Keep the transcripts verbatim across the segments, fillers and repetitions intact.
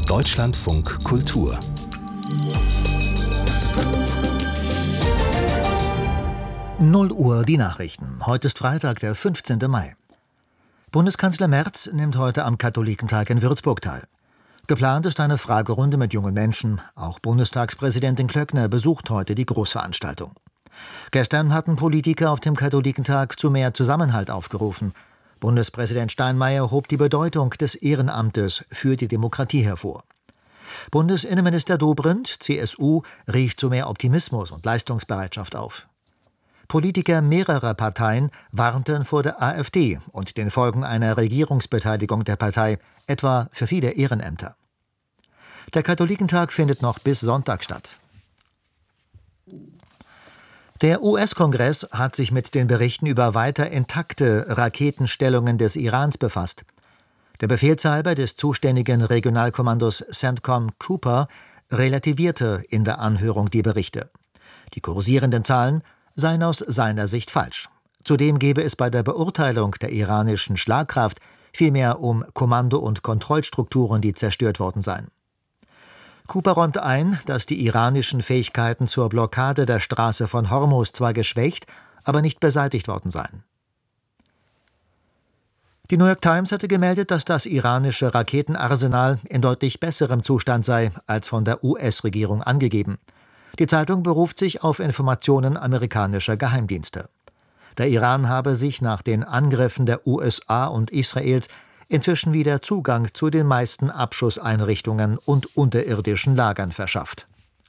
Deutschlandfunk Kultur. null Uhr die Nachrichten. Heute ist Freitag, der fünfzehnte Mai. Bundeskanzler Merz nimmt heute am Katholikentag in Würzburg teil. Geplant ist eine Fragerunde mit jungen Menschen. Auch Bundestagspräsidentin Klöckner besucht heute die Großveranstaltung. Gestern hatten Politiker auf dem Katholikentag zu mehr Zusammenhalt aufgerufen. Bundespräsident Steinmeier hob die Bedeutung des Ehrenamtes für die Demokratie hervor. Bundesinnenminister Dobrindt, C S U, rief zu mehr Optimismus und Leistungsbereitschaft auf. Politiker mehrerer Parteien warnten vor der AfD und den Folgen einer Regierungsbeteiligung der Partei, etwa für viele Ehrenämter. Der Katholikentag findet noch bis Sonntag statt. Der U S-Kongress hat sich mit den Berichten über weiter intakte Raketenstellungen des Irans befasst. Der Befehlshaber des zuständigen Regionalkommandos CENTCOM Cooper relativierte in der Anhörung die Berichte. Die kursierenden Zahlen seien aus seiner Sicht falsch. Zudem gebe es bei der Beurteilung der iranischen Schlagkraft vielmehr um Kommando- und Kontrollstrukturen, die zerstört worden seien. Cooper räumte ein, dass die iranischen Fähigkeiten zur Blockade der Straße von Hormuz zwar geschwächt, aber nicht beseitigt worden seien. Die New York Times hatte gemeldet, dass das iranische Raketenarsenal in deutlich besserem Zustand sei als von der U S-Regierung angegeben. Die Zeitung beruft sich auf Informationen amerikanischer Geheimdienste. Der Iran habe sich nach den Angriffen der U S A und Israels inzwischen wieder Zugang zu den meisten Abschusseinrichtungen und unterirdischen Lagern verschafft.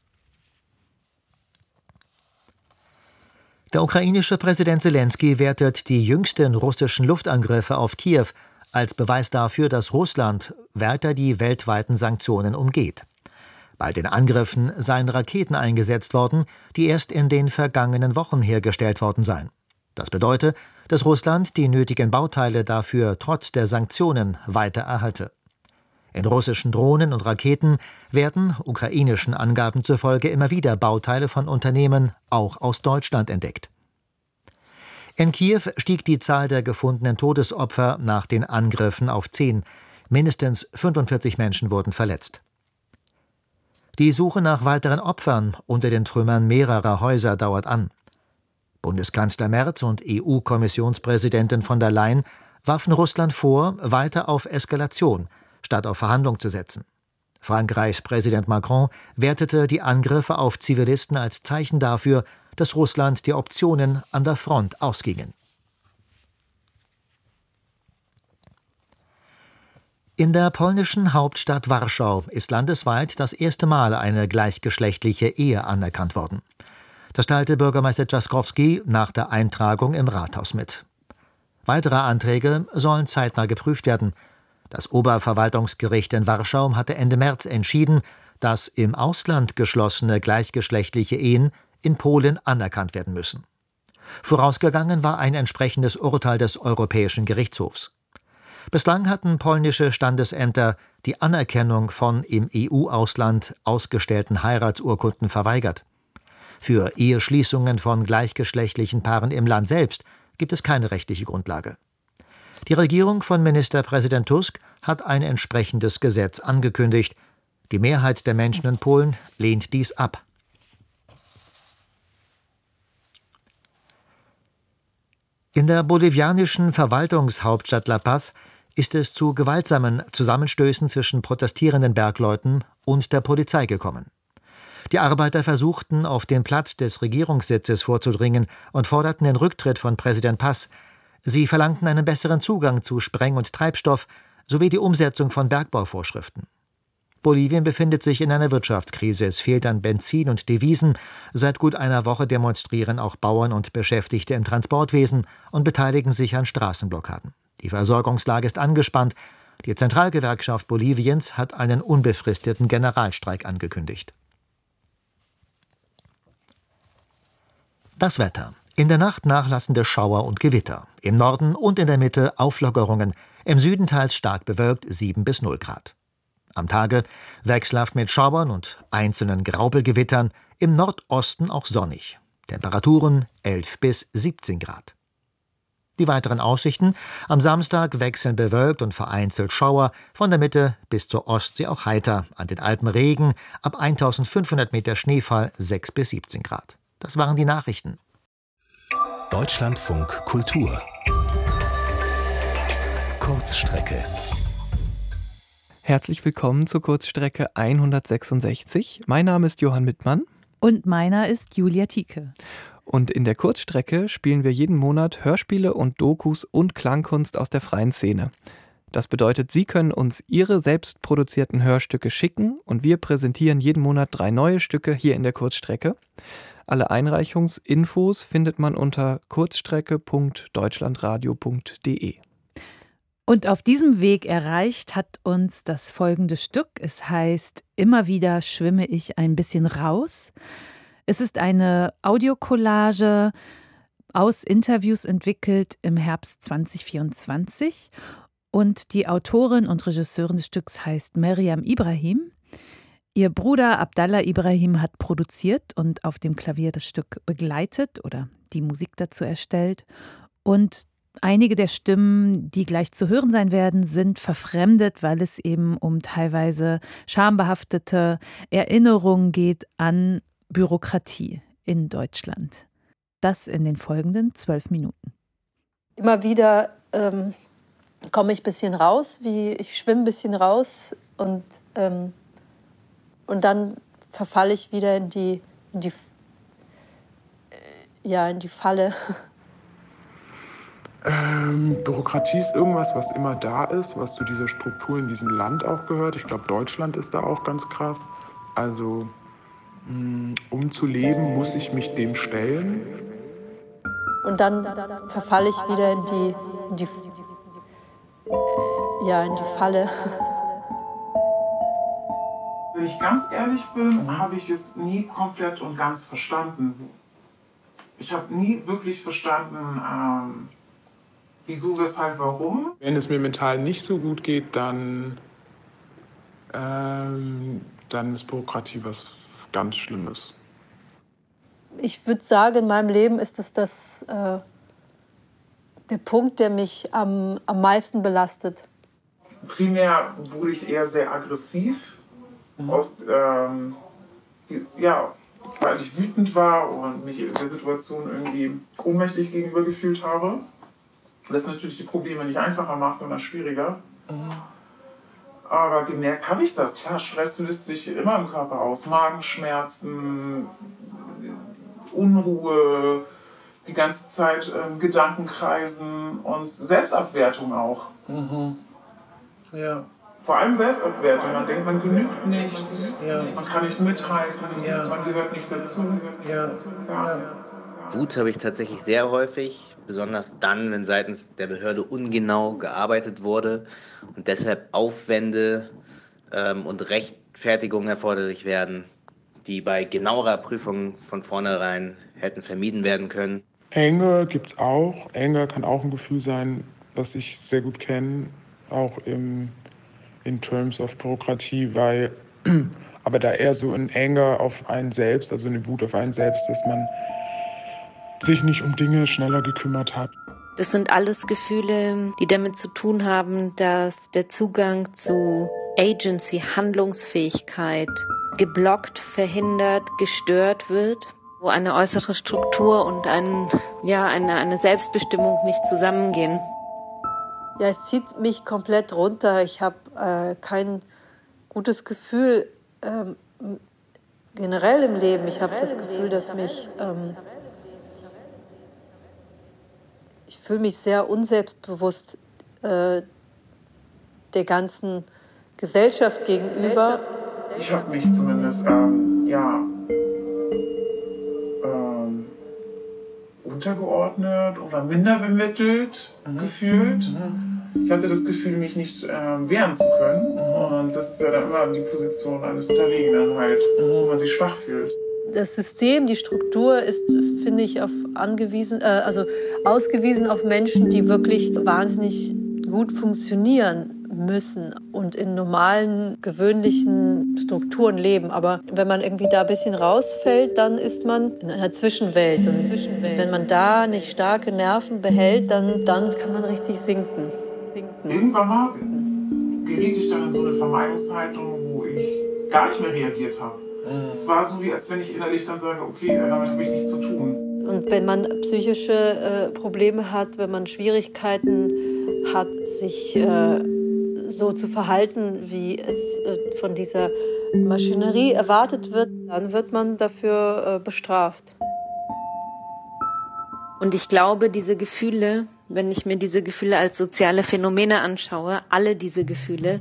Der ukrainische Präsident Selenskyj wertet die jüngsten russischen Luftangriffe auf Kiew als Beweis dafür, dass Russland weiter die weltweiten Sanktionen umgeht. Bei den Angriffen seien Raketen eingesetzt worden, die erst in den vergangenen Wochen hergestellt worden seien. Das bedeutet, dass Russland die nötigen Bauteile dafür trotz der Sanktionen weiter erhalte. In russischen Drohnen und Raketen werden ukrainischen Angaben zufolge immer wieder Bauteile von Unternehmen, auch aus Deutschland, entdeckt. In Kiew stieg die Zahl der gefundenen Todesopfer nach den Angriffen auf zehn. Mindestens fünfundvierzig Menschen wurden verletzt. Die Suche nach weiteren Opfern unter den Trümmern mehrerer Häuser dauert an. Bundeskanzler Merz und E U-Kommissionspräsidentin von der Leyen warfen Russland vor, weiter auf Eskalation statt auf Verhandlung zu setzen. Frankreichs Präsident Macron wertete die Angriffe auf Zivilisten als Zeichen dafür, dass Russland die Optionen an der Front ausgingen. In der polnischen Hauptstadt Warschau ist landesweit das erste Mal eine gleichgeschlechtliche Ehe anerkannt worden. Das teilte Bürgermeister Trzaskowski nach der Eintragung im Rathaus mit. Weitere Anträge sollen zeitnah geprüft werden. Das Oberverwaltungsgericht in Warschau hatte Ende März entschieden, dass im Ausland geschlossene gleichgeschlechtliche Ehen in Polen anerkannt werden müssen. Vorausgegangen war ein entsprechendes Urteil des Europäischen Gerichtshofs. Bislang hatten polnische Standesämter die Anerkennung von im E U-Ausland ausgestellten Heiratsurkunden verweigert. Für Eheschließungen von gleichgeschlechtlichen Paaren im Land selbst gibt es keine rechtliche Grundlage. Die Regierung von Ministerpräsident Tusk hat ein entsprechendes Gesetz angekündigt. Die Mehrheit der Menschen in Polen lehnt dies ab. In der bolivianischen Verwaltungshauptstadt La Paz ist es zu gewaltsamen Zusammenstößen zwischen protestierenden Bergleuten und der Polizei gekommen. Die Arbeiter versuchten, auf den Platz des Regierungssitzes vorzudringen und forderten den Rücktritt von Präsident Paz. Sie verlangten einen besseren Zugang zu Spreng- und Treibstoff sowie die Umsetzung von Bergbauvorschriften. Bolivien befindet sich in einer Wirtschaftskrise. Es fehlt an Benzin und Devisen. Seit gut einer Woche demonstrieren auch Bauern und Beschäftigte im Transportwesen und beteiligen sich an Straßenblockaden. Die Versorgungslage ist angespannt. Die Zentralgewerkschaft Boliviens hat einen unbefristeten Generalstreik angekündigt. Das Wetter. In der Nacht nachlassende Schauer und Gewitter. Im Norden und in der Mitte Auflockerungen. Im Süden teils stark bewölkt, sieben bis null Grad. Am Tage wechselhaft mit Schauern und einzelnen Graupelgewittern. Im Nordosten auch sonnig. Temperaturen elf bis siebzehn Grad. Die weiteren Aussichten: Am Samstag wechseln bewölkt und vereinzelt Schauer, von der Mitte bis zur Ostsee auch heiter, an den Alpen Regen, ab eintausendfünfhundert Meter Schneefall sechs bis siebzehn Grad. Das waren die Nachrichten. Deutschlandfunk Kultur Kurzstrecke. Herzlich willkommen zur Kurzstrecke hundertsechsundsechzig. Mein Name ist Johann Mittmann. Und meiner ist Julia Tieke. Und in der Kurzstrecke spielen wir jeden Monat Hörspiele und Dokus und Klangkunst aus der freien Szene. Das bedeutet, Sie können uns Ihre selbst produzierten Hörstücke schicken und wir präsentieren jeden Monat drei neue Stücke hier in der Kurzstrecke. Alle Einreichungsinfos findet man unter kurzstrecke punkt deutschlandradio punkt de. Und auf diesem Weg erreicht hat uns das folgende Stück. Es heißt Immer wieder schwimme ich ein bisschen raus. Es ist eine Audiocollage aus Interviews entwickelt im Herbst zwanzig vierundzwanzig. Und die Autorin und Regisseurin des Stücks heißt Meriam Ibrahim. Ihr Bruder Abdallah Ibrahim hat produziert und auf dem Klavier das Stück begleitet oder die Musik dazu erstellt. Und einige der Stimmen, die gleich zu hören sein werden, sind verfremdet, weil es eben um teilweise schambehaftete Erinnerungen geht an Bürokratie in Deutschland. Das in den folgenden zwölf Minuten. Immer wieder ähm, komme ich ein bisschen raus, wie ich schwimme ein bisschen raus und, ähm, und dann verfalle ich wieder in die, in die, ja, in die Falle. Ähm, Bürokratie ist irgendwas, was immer da ist, was zu dieser Struktur in diesem Land auch gehört. Ich glaube, Deutschland ist da auch ganz krass. Also, mh, um zu leben, muss ich mich dem stellen. Und dann verfalle ich wieder in die, in die, ja, in die Falle. Wenn ich ganz ehrlich bin, habe ich es nie komplett und ganz verstanden. Ich habe nie wirklich verstanden, ähm, wieso, weshalb, warum. Wenn es mir mental nicht so gut geht, dann, ähm, dann ist Bürokratie was ganz Schlimmes. Ich würde sagen, in meinem Leben ist das, das äh, der Punkt, der mich am, am meisten belastet. Primär wurde ich eher sehr aggressiv, mhm. aus, ähm, die, ja, weil ich wütend war und mich in der Situation irgendwie ohnmächtig gegenüber gefühlt habe. Das natürlich die Probleme nicht einfacher macht, sondern schwieriger. Mhm. Aber gemerkt habe ich das. Klar, Stress löst sich immer im Körper aus. Magenschmerzen, Unruhe, die ganze Zeit ähm, Gedankenkreisen und Selbstabwertung auch. Mhm. Ja. Vor allem Selbstabwertung. Man denkt, man genügt nicht, ja. Man kann nicht mithalten, ja. Man gehört nicht dazu. Ja. Ja. Wut habe ich tatsächlich sehr häufig, besonders dann, wenn seitens der Behörde ungenau gearbeitet wurde und deshalb Aufwände ähm, und Rechtfertigungen erforderlich werden, die bei genauerer Prüfung von vornherein hätten vermieden werden können. Enge gibt es auch. Enge kann auch ein Gefühl sein, was ich sehr gut kenne, auch im, in terms of Bürokratie, weil aber da eher so ein Enge auf einen selbst, also eine Wut auf einen selbst, dass man sich nicht um Dinge schneller gekümmert hat. Das sind alles Gefühle, die damit zu tun haben, dass der Zugang zu Agency, Handlungsfähigkeit, geblockt, verhindert, gestört wird, wo eine äußere Struktur und ein, ja, eine, eine Selbstbestimmung nicht zusammengehen. Ja, es zieht mich komplett runter. Ich habe äh, kein gutes Gefühl ähm, generell im Leben. Ich habe das Gefühl, dass mich... Ähm, ich fühle mich sehr unselbstbewusst äh, der ganzen Gesellschaft gegenüber. Ich habe mich zumindest ähm, ja, ähm, untergeordnet oder minder bemittelt mhm. gefühlt. Mhm. Ich hatte das Gefühl, mich nicht ähm, wehren zu können. Mhm. Und das ist ja dann immer die Position eines Unterlegenen halt, mhm. wo man sich schwach fühlt. Das System, die Struktur ist, finde ich, auf angewiesen, äh, also ausgewiesen auf Menschen, die wirklich wahnsinnig gut funktionieren müssen. Und und in normalen, gewöhnlichen Strukturen leben. Aber wenn man irgendwie da ein bisschen rausfällt, dann ist man in einer Zwischenwelt. Und wenn man da nicht starke Nerven behält, dann, dann kann man richtig sinken. sinken. Irgendwann mal geriet ich dann in so eine Vermeidungshaltung, wo ich gar nicht mehr reagiert habe. Mhm. Es war so, wie als wenn ich innerlich dann sage, okay, damit habe ich nichts zu tun. Und wenn man psychische äh, Probleme hat, wenn man Schwierigkeiten hat, sich äh, so zu verhalten, wie es äh, von dieser Maschinerie erwartet wird, dann wird man dafür äh, bestraft. Und ich glaube, diese Gefühle, wenn ich mir diese Gefühle als soziale Phänomene anschaue, alle diese Gefühle,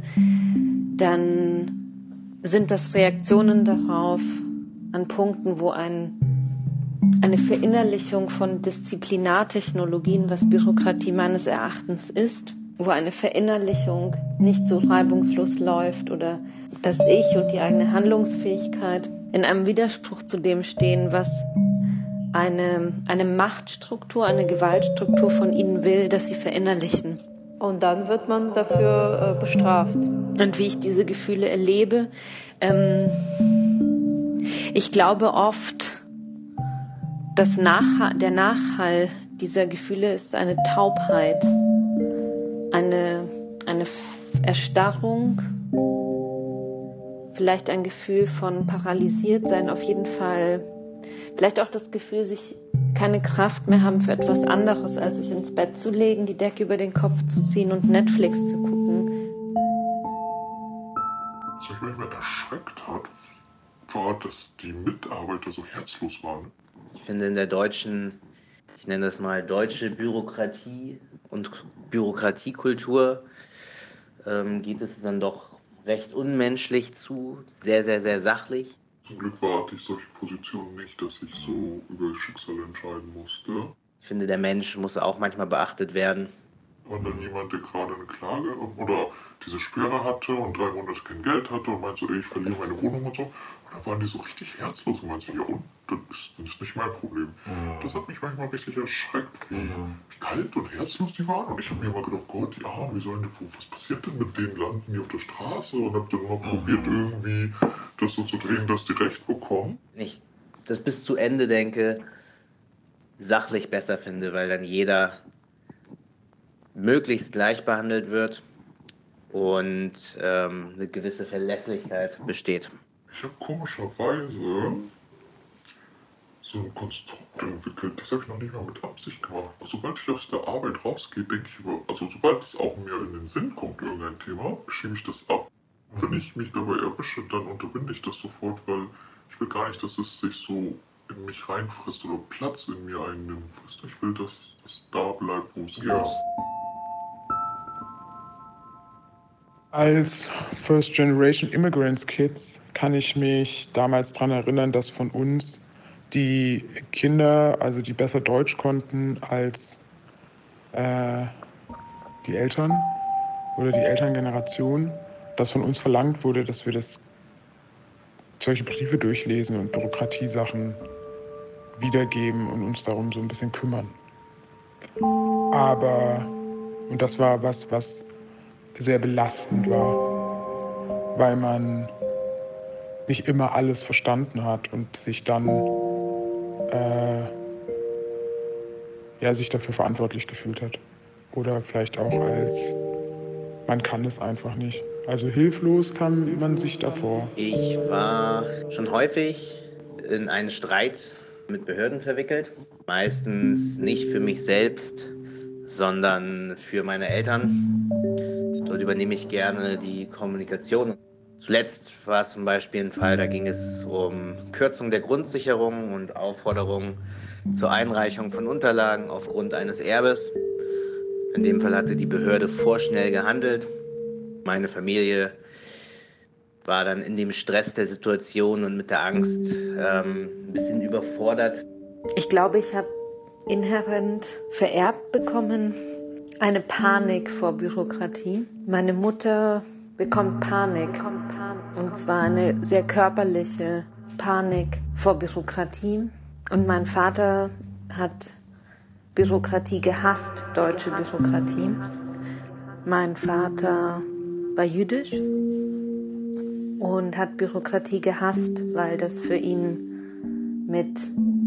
dann sind das Reaktionen darauf an Punkten, wo ein eine Verinnerlichung von Disziplinartechnologien, was Bürokratie meines Erachtens ist, wo eine Verinnerlichung nicht so reibungslos läuft oder das Ich und die eigene Handlungsfähigkeit in einem Widerspruch zu dem stehen, was eine, eine Machtstruktur, eine Gewaltstruktur von ihnen will, dass sie verinnerlichen. Und dann wird man dafür äh, bestraft. Und wie ich diese Gefühle erlebe, ähm, ich glaube oft, Das Nachha- der Nachhall dieser Gefühle ist eine Taubheit, eine, eine Erstarrung, vielleicht ein Gefühl von Paralysiertsein, auf jeden Fall vielleicht auch das Gefühl, sich keine Kraft mehr haben für etwas anderes, als sich ins Bett zu legen, die Decke über den Kopf zu ziehen und Netflix zu gucken. Was mich manchmal erschreckt hat, war, dass die Mitarbeiter so herzlos waren. Ich finde in der deutschen, ich nenne das mal deutsche Bürokratie und Bürokratiekultur, ähm, geht es dann doch recht unmenschlich zu, sehr, sehr, sehr sachlich. Zum Glück warte ich solche Positionen nicht, dass ich so über Schicksale entscheiden musste. Ich finde, der Mensch muss auch manchmal beachtet werden. Und dann jemand, der gerade eine Klage oder diese Sperre hatte und drei Monate kein Geld hatte und meinte so, ey, ich verliere meine Wohnung und so. Und dann waren die so richtig herzlos und meinten so, ja und? Das ist, das ist nicht mein Problem. Mhm. Das hat mich manchmal richtig erschreckt, mhm. wie kalt und herzlos die waren. Und ich habe mir immer gedacht, Gott, die Armen, wie sollen die, was passiert denn mit denen? Landen die auf der Straße? Und habe dann mal mhm. probiert, irgendwie das so zu drehen, dass die Recht bekommen. Ich das bis zu Ende denke, sachlich besser finde, weil dann jeder möglichst gleich behandelt wird und ähm, eine gewisse Verlässlichkeit besteht. Ich habe komischerweise so ein Konstrukt entwickelt, das habe ich noch nicht mal mit Absicht gemacht. Sobald ich aus der Arbeit rausgehe, denke ich über, also sobald es auch mir in den Sinn kommt, irgendein Thema, schiebe ich das ab. Und wenn ich mich dabei erwische, dann unterbinde ich das sofort, weil ich will gar nicht, dass es sich so in mich reinfrisst oder Platz in mir einnimmt. Ich will, dass es da bleibt, wo es ja. ist. Als First Generation Immigrants Kids kann ich mich damals daran erinnern, dass von uns die Kinder, also die besser Deutsch konnten als äh, die Eltern oder die Elterngeneration, dass von uns verlangt wurde, dass wir das, solche Briefe durchlesen und Bürokratiesachen wiedergeben und uns darum so ein bisschen kümmern. Aber, und das war was, was sehr belastend war, weil man nicht immer alles verstanden hat und sich dann äh, ja, sich dafür verantwortlich gefühlt hat. Oder vielleicht auch als, man kann es einfach nicht. Also hilflos kam man sich davor. Ich war schon häufig in einen Streit mit Behörden verwickelt. Meistens nicht für mich selbst, sondern für meine Eltern. Dort übernehme ich gerne die Kommunikation. Zuletzt war es zum Beispiel ein Fall, da ging es um Kürzung der Grundsicherung und Aufforderung zur Einreichung von Unterlagen aufgrund eines Erbes. In dem Fall hatte die Behörde vorschnell gehandelt. Meine Familie war dann in dem Stress der Situation und mit der Angst ähm, ein bisschen überfordert. Ich glaube, ich habe inhärent vererbt bekommen eine Panik vor Bürokratie. Meine Mutter bekommt Panik, und zwar eine sehr körperliche Panik vor Bürokratie. Und mein Vater hat Bürokratie gehasst, deutsche Bürokratie. Mein Vater war jüdisch und hat Bürokratie gehasst, weil das für ihn mit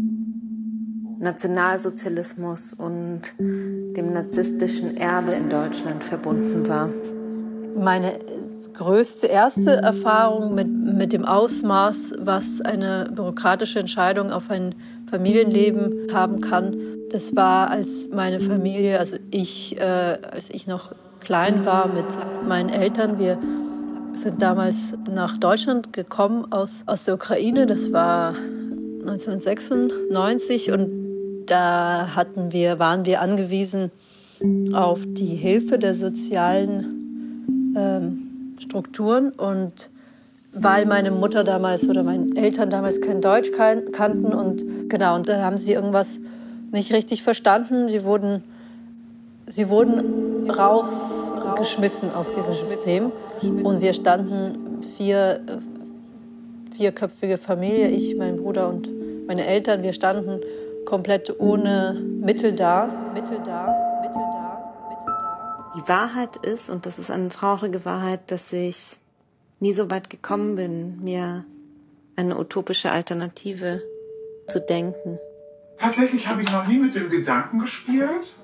Nationalsozialismus und dem narzisstischen Erbe in Deutschland verbunden war. Meine größte erste Erfahrung mit, mit dem Ausmaß, was eine bürokratische Entscheidung auf ein Familienleben haben kann, das war, als meine Familie, also ich, äh, als ich noch klein war mit meinen Eltern, wir sind damals nach Deutschland gekommen aus, aus der Ukraine, das war neunzehnhundertsechsundneunzig, und da hatten wir, waren wir angewiesen auf die Hilfe der sozialen ähm, Strukturen, und weil meine Mutter damals oder meine Eltern damals kein Deutsch kan- kannten und genau, und da haben sie irgendwas nicht richtig verstanden. Sie wurden, sie wurden rausgeschmissen aus diesem System, und wir standen vier, vierköpfige Familie, ich, mein Bruder und meine Eltern, wir standen komplett ohne Mittel da, Mittel da, Mittel da, Mittel da. Die Wahrheit ist, und das ist eine traurige Wahrheit, dass ich nie so weit gekommen bin, mir eine utopische Alternative zu denken. Tatsächlich habe ich noch nie mit dem Gedanken gespielt,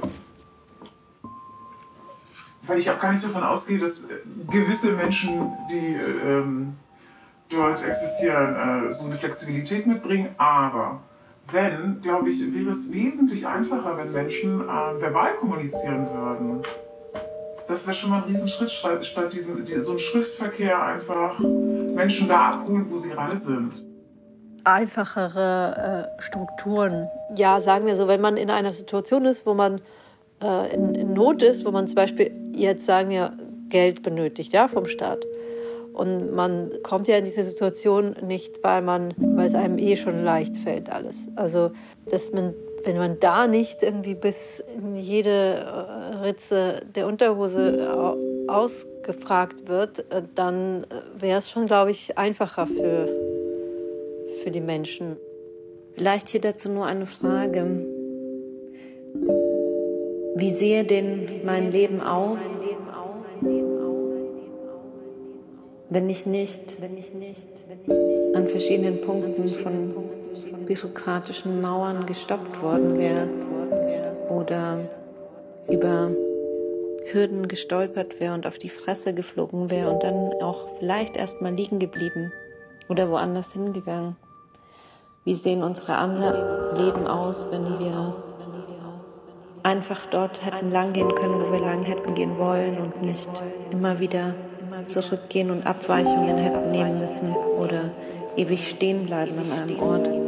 weil ich auch gar nicht davon ausgehe, dass gewisse Menschen, die ähm, dort existieren, äh, so eine Flexibilität mitbringen. Aber wenn, glaube ich, wäre es wesentlich einfacher, wenn Menschen äh, verbal kommunizieren würden. Das wäre schon mal ein Riesenschritt, statt diesem, so einem Schriftverkehr einfach Menschen da abholen, wo sie gerade sind. Einfachere äh, Strukturen. Ja, sagen wir so, wenn man in einer Situation ist, wo man äh, in, in Not ist, wo man zum Beispiel jetzt, sagen wir, Geld benötigt, ja, vom Staat. Und man kommt ja in diese Situation nicht, weil man, weil es einem eh schon leicht fällt alles. Also, dass man, wenn man da nicht irgendwie bis in jede Ritze der Unterhose ausgefragt wird, dann wäre es schon, glaube ich, einfacher für, für die Menschen. Vielleicht hier dazu nur eine Frage. Wie sehe denn mein Leben aus, wenn ich nicht, wenn ich nicht, wenn ich nicht an verschiedenen Punkten von bürokratischen Mauern gestoppt worden wäre oder über Hürden gestolpert wäre und auf die Fresse geflogen wäre und dann auch vielleicht erst mal liegen geblieben oder woanders hingegangen. Wie sehen unsere anderen Leben aus, wenn wir einfach dort hätten lang gehen können, wo wir lang hätten gehen wollen und nicht immer wieder zurückgehen und Abweichungen hätten nehmen müssen oder ewig stehen bleiben an einem Ort?